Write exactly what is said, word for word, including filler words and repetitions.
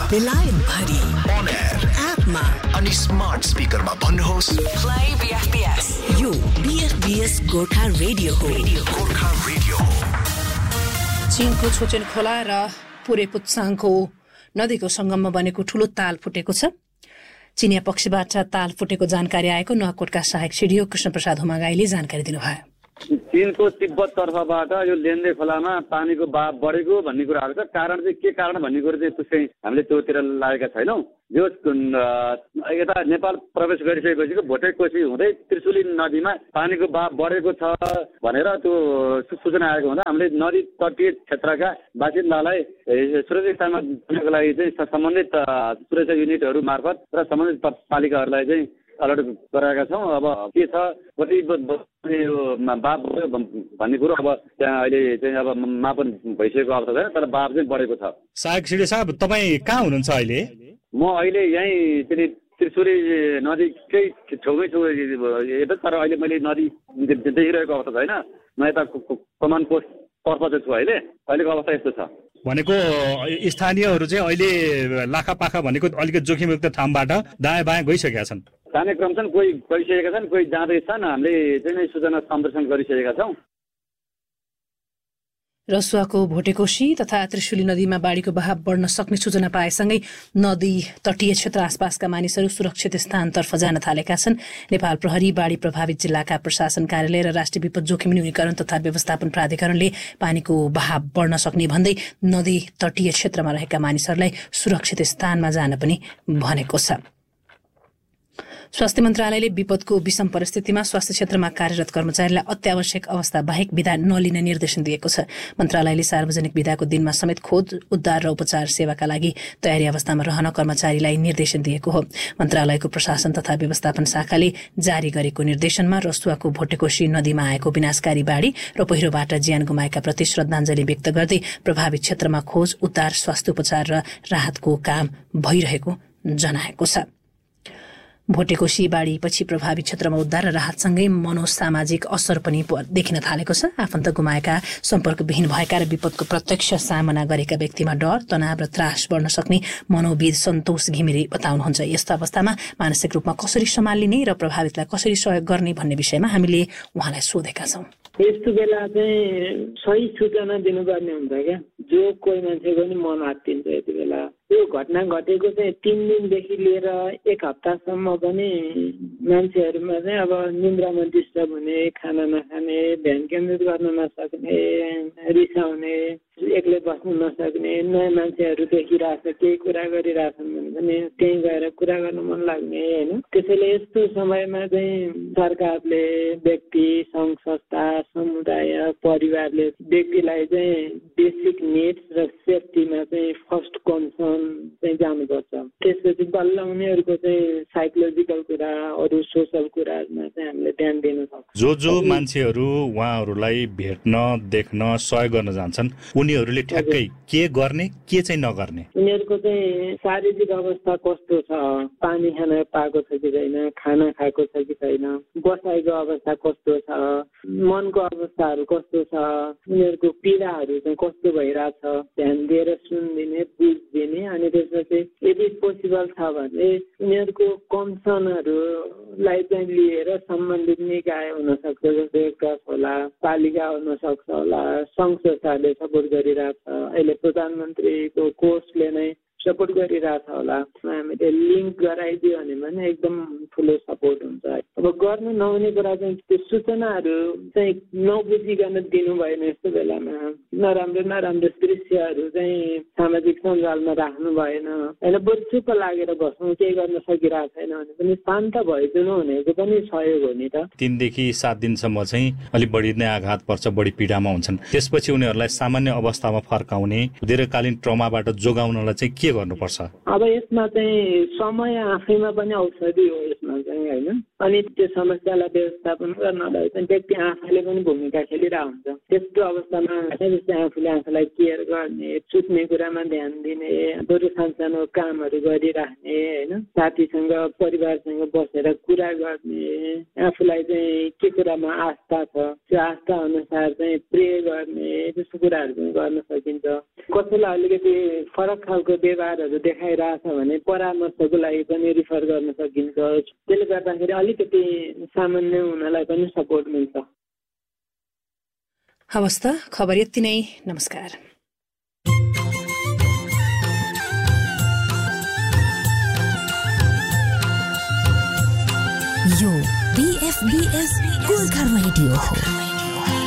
बेलायत भरि on air एपमा अनि स्मार्ट स्पिकरमा भन्नुहोस् play B F B S यो B F B S Gorkha radio हो गोर्खा रेडियो हो। चीनको छोचेन खोला र पुरेपुत्साङको नदीको संगममा बनेको ठूलो ताल फुटेको छ। चीनिया पक्षबाट ताल फुटेको जानकारी आएको नुवाकोटका सहायक सिडिओ कृष्णप्रसाद हुमागाईले जानकारी दिनुभयो। चीनको तिब्बत तर्फबाट यो लेन्डे खोलामा पानीको बहाव बढेको भन्ने कुराहरू छ। कारण चाहिँ के कारण भन्ने कुरो चाहिँ त्यसै हामीले त्योतिर लागेका छैनौँ। यो यता नेपाल प्रवेश गरिसकेपछि भोटेकोशी हुँदै त्रिशुली नदीमा पानीको बहाव बढेको छ भनेर त्यो सूचना आएको हुँदा हामीले नदी तटीय क्षेत्रका बासिन्दालाई सुरक्षित स्थानमा दिनको लागि चाहिँ सम्बन्धित सुरक्षा युनिटहरू मार्फत र सम्बन्धित पालिकाहरूलाई चाहिँ अलर्ट गराएका छौँ। अब के छ कति यो बाप भन्ने कुरो अब त्यहाँ अहिले चाहिँ अब मापन भइसकेको अवस्था छैन, तर बाप चाहिँ बढेको छ। सहायक सिडिओ साहब, तपाईँ कहाँ हुनुहुन्छ अहिले? म अहिले यहीँ चाहिँ त्रिशुली नदीकै छेउमै छु यता, तर अहिले मैले नदी देखिरहेको अवस्था छैन। म यता कमान पोस्ट तर्फ चाहिँ छु अहिले। अहिलेको अवस्था यस्तो छ। भनेको स्थानीयहरू चाहिँ अहिले लाखा पाखा भनेको अलिकति जोखिमयुक्त ठाउँबाट दायाँ बायाँ गइसकेका छन्। जाने क्रम छन्, कोही गइसकेका छन्, कोही जाँदैछन्। हामीले चाहिँ सूचना सम्प्रेषण गरिसकेका छौँ। रसुवाको भोटेकोशी तथा त्रिशुली नदीमा बाढीको बहाव बढ्न सक्ने सूचना पाएसँगै नदी तटीय क्षेत्र आसपासका मानिसहरू सुरक्षित स्थानतर्फ जान थालेका छन्। नेपाल प्रहरी, बाढी प्रभावित जिल्लाका प्रशासन कार्यालय र राष्ट्रिय विपद जोखिम न्यूनीकरण तथा व्यवस्थापन प्राधिकरणले पानीको बहाव बढ्न सक्ने भन्दै नदी तटीय क्षेत्रमा रहेका मानिसहरूलाई सुरक्षित स्थानमा जान पनि भनेको छ। स्वास्थ्य मन्त्रालयले विपदको विषम परिस्थितिमा स्वास्थ्य क्षेत्रमा कार्यरत कर्मचारीलाई अत्यावश्यक अवस्था बाहेक बिदा नलिने निर्देशन दिएको छ। मन्त्रालयले सार्वजनिक बिदाको दिनमा समेत खोज, उद्धार र उपचार सेवाका लागि तयारी अवस्थामा रहन कर्मचारीलाई निर्देशन दिएको हो। मन्त्रालयको प्रशासन तथा व्यवस्थापन शाखाले जारी गरेको निर्देशनमा रसुवाको भोटेकोशी नदीमा आएको विनाशकारी बाढी र पहिरोबाट ज्यान गुमाएका प्रति श्रद्धाञ्जली व्यक्त गर्दै प्रभावित क्षेत्रमा खोज, उद्धार, स्वास्थ्य उपचार र राहतको काम भइरहेको जनाएको छ। भोटेकोशी बाढीपछि प्रभावित क्षेत्रमा उद्धार र राहतसँगै मनोसामाजिक असर पनि देखिन थालेको छ। आफन्त गुमाएका, सम्पर्कविहीन भएका र विपदको प्रत्यक्ष सामना गरेका व्यक्तिमा डर, तनाव र त्रास बढ्न सक्ने मनोविद सन्तोष घिमिरे बताउनुहुन्छ। यस्तो अवस्थामा मानसिक रूपमा कसरी सम्हालिने र प्रभावितलाई कसरी सहयोग गर्ने भन्ने विषयमा हामीले उहाँलाई सोधेका छौँ। यस्तो बेला चाहिँ सही सूचना दिनुपर्ने हुन्छ क्या। जो कोही मान्छेको नि मन आत्तिन्छ यति बेला। यो घटना घटेको चाहिँ तिन दिनदेखि लिएर एक हप्तासम्म पनि मान्छेहरूमा चाहिँ अब निन्द्रामा डिस्टर्ब हुने, खाना नखाने, ध्यान केन्द्रित गर्न नसक्ने, रिसाउने, एक्लै बस्नु नसक्ने, नयाँ मान्छेहरू देखिरहेछ, केही कुरा गरिरहेछन् भने पनि त्यहीँ गएर कुरा गर्न मन लाग्ने होइन। त्यसैले यस्तो समयमा चाहिँ सरकारले, व्यक्ति, सङ्घ संस्था, समुदाय, परिवारले व्यक्तिलाई चाहिँ बेसिक निड्स र सेफ्टीमा चाहिँ फर्स्ट कन्सर्न चाहिँ जानुपर्छ। त्यसपछि बल्ल उनीहरूको चाहिँ साइकोलोजिकल कुरा, अरू सोसल कुराहरूमा चाहिँ हामीले ध्यान दिन सक्छौँ। जो जो मान्छेहरू उहाँहरूलाई भेट्न, देख्न, सहयोग गर्न जान्छन् उनीहरूले ठ्याक्कै के गर्ने, के चाहिँ नगर्ने? उनीहरूको चाहिँ शारीरिक अवस्था कस्तो छ, पानी खान पाएको छ कि छैन, खाना खाएको छ कि छैन, बसाइको अवस्था कस्तो छ, मनको अवस्थाहरू कस्तो छ, उनीहरूको पीडाहरू चाहिँ कस्तो भइरहेछ, ध्यान दिएर सुनिदिने, बुझिदिने। अनि त्यसपछि यदि पोसिबल छ भने उनीहरूको कन्सर्नहरूलाई चाहिँ लिएर सम्बन्धित निकाय हुनसक्छ, जस्तै रेडक्रस होला, पालिका हुनसक्छ होला, सङ्घ संस्थाले सपोर्ट गरिरहेछ। अहिले प्रधानमन्त्रीको कोषले नै सपोर्ट गरिरहेछ होला। हामीले लिङ्क गराइदियो भने पनि एकदम ठुलो सपोर्ट हुन्छ। अब गर्नु नहुने कुरा चाहिँ त्यो सूचनाहरू चाहिँ नबुझिकन दिनु भएन। यस्तो बेलामा नराम्रो नराम्रो दृश्यहरू चाहिँ सामाजिक सञ्जालमा राख्नु भएन होइन। बरु चुप्प लागेर बस्नु, केही गर्न सकिरहेको छैन भने पनि शान्त भइदिनु भनेको पनि सहयोग हो नि त। तिनदेखि सात दिनसम्म चाहिँ अलिक बढी नै आघात पर्छ, बढी पीडामा हुन्छन्। त्यसपछि उनीहरूलाई सामान्य अवस्थामा फर्काउने, दीर्घकालीन ट्रमाबाट जोगाउनलाई चाहिँ के गर्नुपर्छ? अब यसमा चाहिँ समय आफैमा पनि औषधि हो यसमा चाहिँ होइन। अनि त्यो समस्यालाई व्यवस्थापन गर्नलाई चाहिँ व्यक्ति आफैले पनि भूमिका खेलिरहेको हुन्छ। त्यस्तो अवस्थामा जस्तै आफूले आफूलाई केयर गर्ने, सुत्ने कुरामा ध्यान दिने, बरु सानसानो कामहरू गरिराख्ने होइन, साथीसँग परिवारसँग बसेर कुरा गर्ने, आफूलाई चाहिँ के कुरामा आस्था छ त्यो आस्था अनुसार चाहिँ प्रे गर्ने, त्यस्तो कुराहरू पनि गर्न सकिन्छ। कसैलाई अलिकति फरक खालको व्यवहारहरू देखाइरहेछ भने परामर्शको लागि पनि रिफर गर्न सकिन्छ। त्यसले गर्दाखेरि अलिकति सामान्य हुनलाई पनि सपोर्ट मिल्छ। हवस् त, खबर यति नै। नमस्कार। यो बीएफबीएस गोर्खा रेडियो हो।